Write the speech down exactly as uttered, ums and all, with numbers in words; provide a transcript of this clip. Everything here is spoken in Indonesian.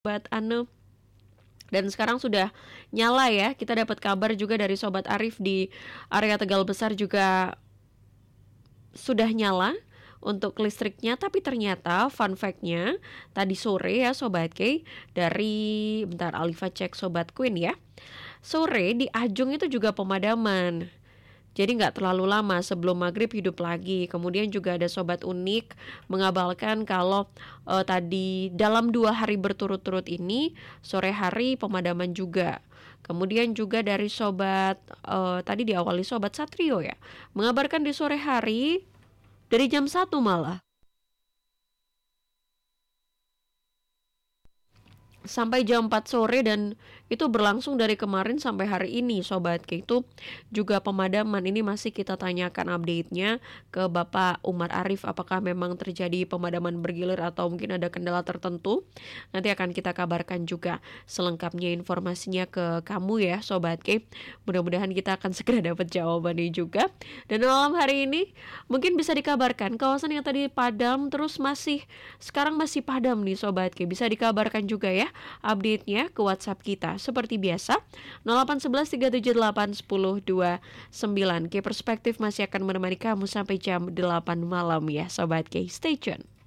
Sobat Ane. Dan sekarang sudah nyala ya. Kita dapat kabar juga dari Sobat Arif di area Tegal Besar juga sudah nyala untuk listriknya. Tapi ternyata fun fact-nya tadi sore ya Sobat K, dari bentar Alifa cek Sobat Queen ya. Sore di Ajung itu juga pemadaman. Jadi nggak terlalu lama sebelum maghrib hidup lagi. Kemudian juga ada Sobat Unik mengabalkan kalau uh, tadi dalam dua hari berturut-turut ini sore hari pemadaman juga. Kemudian juga dari Sobat uh, tadi diawali Sobat Satrio ya, mengabarkan di sore hari dari jam satu malah sampai jam empat sore, dan itu berlangsung dari kemarin sampai hari ini Sobat K. Itu juga pemadaman. Ini masih kita tanyakan update-nya ke Bapak Umar Arif, apakah memang terjadi pemadaman bergilir atau mungkin ada kendala tertentu. Nanti akan kita kabarkan juga selengkapnya informasinya ke kamu ya Sobat K. Mudah-mudahan kita akan segera dapat jawabannya juga. Dan malam hari ini mungkin bisa dikabarkan kawasan yang tadi padam terus masih sekarang masih padam nih Sobat K. Bisa dikabarkan juga ya update-nya ke WhatsApp kita seperti biasa nol delapan satu satu tiga tujuh delapan satu nol dua sembilan. K Perspektif masih akan menemani kamu sampai jam delapan malam ya Sobat K. Stay tune.